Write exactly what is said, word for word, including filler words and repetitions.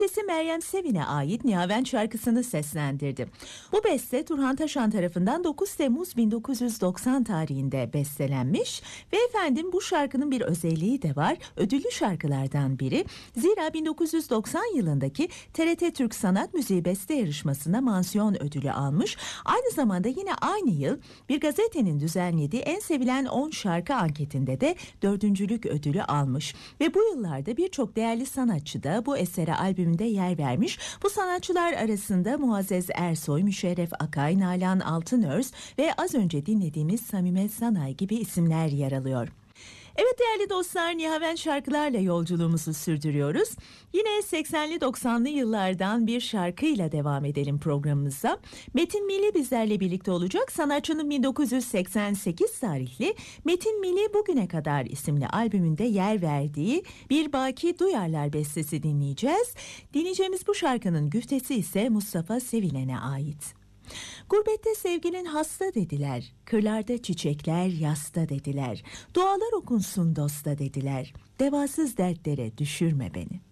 Sesi Meryem Sevin'e ait Nihavent şarkısını seslendirdi. Bu beste Turhan Taşan tarafından dokuz Temmuz bin dokuz yüz doksan tarihinde bestelenmiş ve efendim bu şarkının bir özelliği de var. Ödüllü şarkılardan biri. Zira bin dokuz yüz doksan yılındaki T R T Türk Sanat Müziği Beste Yarışması'nda mansiyon ödülü almış. Aynı zamanda yine aynı yıl bir gazetenin düzenlediği en sevilen on şarkı anketinde de dördüncülük ödülü almış. Ve bu yıllarda birçok değerli sanatçı da bu esere albüm de yer vermiş. Bu sanatçılar arasında Muazzez Ersoy, Müşerref Akay, Nalan Altınöz ve az önce dinlediğimiz Samime Sanay gibi isimler yer alıyor. Evet değerli dostlar, Nihavent şarkılarla yolculuğumuzu sürdürüyoruz. Yine seksenli doksanlı yıllardan bir şarkıyla devam edelim programımıza. Metin Milli bizlerle birlikte olacak. Sanatçının bin dokuz yüz seksen sekiz tarihli Metin Milli Bugüne Kadar isimli albümünde yer verdiği Bir Baki Duyarlar bestesi dinleyeceğiz. Dinleyeceğimiz bu şarkının güftesi ise Mustafa Sevilen'e ait. Gurbette sevginin hasta dediler, kırlarda çiçekler yasta dediler, dualar okunsun dosta dediler, devasız dertlere düşürme beni.